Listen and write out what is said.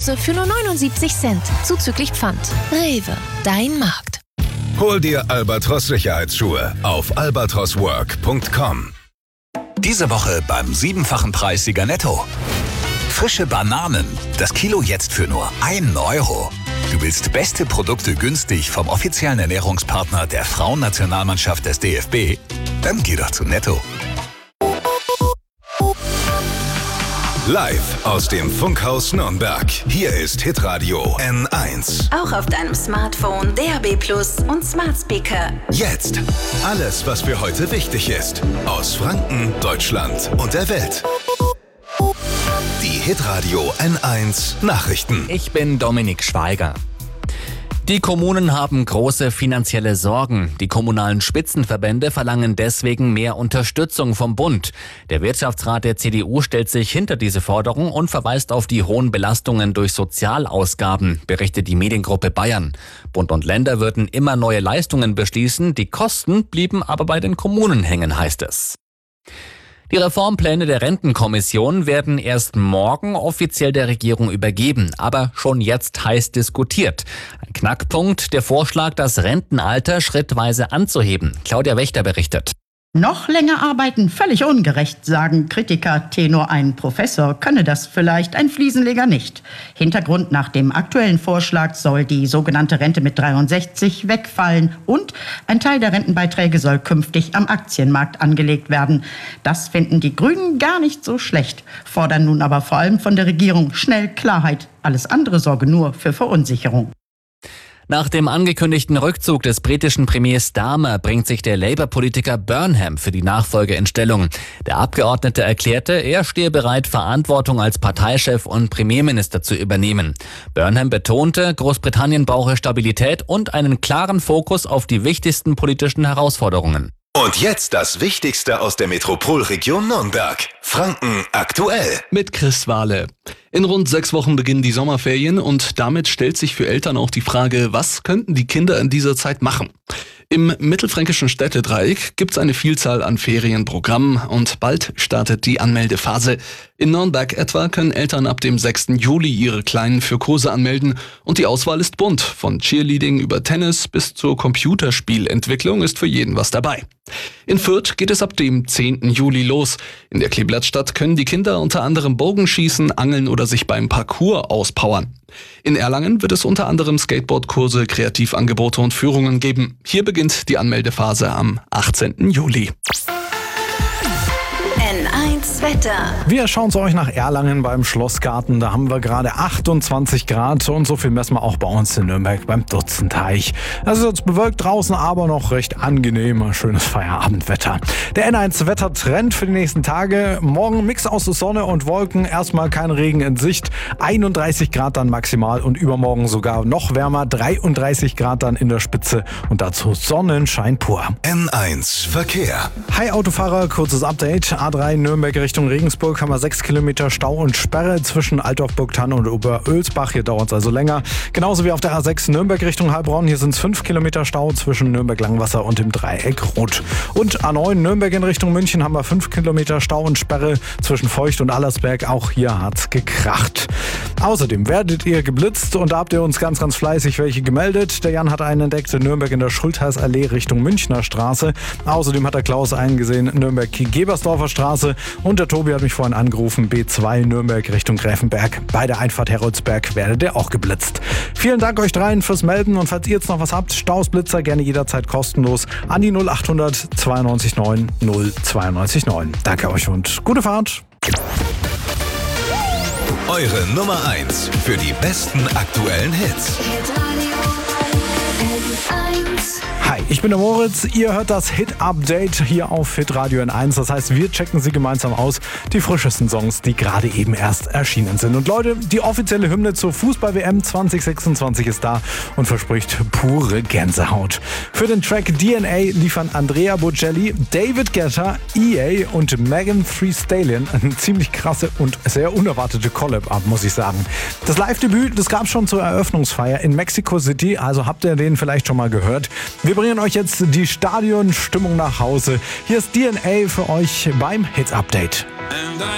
Dose für nur 79 Cent, zuzüglich Pfand. Rewe, dein Markt. Hol dir Albatros Sicherheitsschuhe auf albatroswork.com. Diese Woche beim 7-fachen Preissieger Netto. Frische Bananen, das Kilo jetzt für nur 1 Euro. Du willst beste Produkte günstig vom offiziellen Ernährungspartner der Frauennationalmannschaft des DFB? Dann geh doch zu Netto. Live aus dem Funkhaus Nürnberg. Hier ist Hitradio N1. Auch auf deinem Smartphone, DAB+ und Smart Speaker. Jetzt alles, was für heute wichtig ist. Aus Franken, Deutschland und der Welt. Die Hitradio N1 Nachrichten. Ich bin Dominik Schweiger. Die Kommunen haben große finanzielle Sorgen. Die kommunalen Spitzenverbände verlangen deswegen mehr Unterstützung vom Bund. Der Wirtschaftsrat der CDU stellt sich hinter diese Forderung und verweist auf die hohen Belastungen durch Sozialausgaben, berichtet die Mediengruppe Bayern. Bund und Länder würden immer neue Leistungen beschließen, die Kosten blieben aber bei den Kommunen hängen, heißt es. Die Reformpläne der Rentenkommission werden erst morgen offiziell der Regierung übergeben, aber schon jetzt heiß diskutiert. Ein Knackpunkt, der Vorschlag, das Rentenalter schrittweise anzuheben. Claudia Wächter berichtet. Noch länger arbeiten, völlig ungerecht, sagen Kritiker. Tenor ein Professor könne das vielleicht, ein Fliesenleger nicht. Hintergrund: nach dem aktuellen Vorschlag soll die sogenannte Rente mit 63 wegfallen und ein Teil der Rentenbeiträge soll künftig am Aktienmarkt angelegt werden. Das finden die Grünen gar nicht so schlecht, fordern nun aber vor allem von der Regierung schnell Klarheit. Alles andere sorge nur für Verunsicherung. Nach dem angekündigten Rückzug des britischen Premiers Starmer bringt sich der Labour-Politiker Burnham für die Nachfolge in Stellung. Der Abgeordnete erklärte, er stehe bereit, Verantwortung als Parteichef und Premierminister zu übernehmen. Burnham betonte, Großbritannien brauche Stabilität und einen klaren Fokus auf die wichtigsten politischen Herausforderungen. Und jetzt das Wichtigste aus der Metropolregion Nürnberg. Franken aktuell. Mit Chris Wahle. In rund 6 Wochen beginnen die Sommerferien und damit stellt sich für Eltern auch die Frage, was könnten die Kinder in dieser Zeit machen? Im mittelfränkischen Städtedreieck gibt's eine Vielzahl an Ferienprogrammen und bald startet die Anmeldephase. In Nürnberg etwa können Eltern ab dem 6. Juli ihre Kleinen für Kurse anmelden und die Auswahl ist bunt. Von Cheerleading über Tennis bis zur Computerspielentwicklung ist für jeden was dabei. In Fürth geht es ab dem 10. Juli los. In der Kleeblattstadt können die Kinder unter anderem Bogenschießen, angeln oder sich beim Parkour auspowern. In Erlangen wird es unter anderem Skateboardkurse, Kreativangebote und Führungen geben. Hier beginnt die Anmeldephase am 18. Juli. N1 Wetter. Wir schauen zu euch nach Erlangen beim Schlossgarten. Da haben wir gerade 28 Grad und so viel messen wir auch bei uns in Nürnberg beim Dutzenteich. Es ist jetzt bewölkt draußen, aber noch recht angenehm. Schönes Feierabendwetter. Der N1 Wettertrend für die nächsten Tage. Morgen Mix aus Sonne und Wolken. Erstmal kein Regen in Sicht. 31 Grad dann maximal und übermorgen sogar noch wärmer. 33 Grad dann in der Spitze und dazu Sonnenschein pur. N1 Verkehr. Hi Autofahrer, kurzes Update. A3 Nürnberg Richtung Regensburg haben wir 6 Kilometer Stau und Sperre zwischen Altdorf-Burgthann und Oberölsbach. Hier dauert es also länger. Genauso wie auf der A6 Nürnberg Richtung Heilbronn. Hier sind es 5 Kilometer Stau zwischen Nürnberg-Langwasser und dem Dreieck Rot. Und A9 Nürnberg in Richtung München haben wir 5 Kilometer Stau und Sperre zwischen Feucht und Allersberg. Auch hier hat's gekracht. Außerdem werdet ihr geblitzt und da habt ihr uns ganz, ganz fleißig welche gemeldet. Der Jan hat einen entdeckt in Nürnberg in der Schultheißallee Richtung Münchner Straße. Außerdem hat der Klaus einen gesehen, Nürnberg-Gebersdorfer Straße. Und der Tobi hat mich vorhin angerufen, B2 Nürnberg Richtung Gräfenberg. Bei der Einfahrt Heroldsberg werdet ihr auch geblitzt. Vielen Dank euch dreien fürs Melden und falls ihr jetzt noch was habt, Stausblitzer gerne jederzeit kostenlos an die 0800 92 9 092 9. Danke euch und gute Fahrt. Eure Nummer 1 für die besten aktuellen Hits. Hi, ich bin der Moritz. Ihr hört das Hit-Update hier auf Hitradio N1. Das heißt, wir checken sie gemeinsam aus, die frischesten Songs, die gerade eben erst erschienen sind. Und Leute, die offizielle Hymne zur Fußball-WM 2026 ist da und verspricht pure Gänsehaut. Für den Track DNA liefern Andrea Bocelli, David Guetta, EA und Megan Thee Stallion eine ziemlich krasse und sehr unerwartete Collab ab, muss ich sagen. Das Live-Debüt, das gab es schon zur Eröffnungsfeier in Mexico City, also habt ihr den vielleicht schon mal gehört. Wir bringen euch jetzt die Stadionstimmung nach Hause. Hier ist DNA für euch beim Hits Update.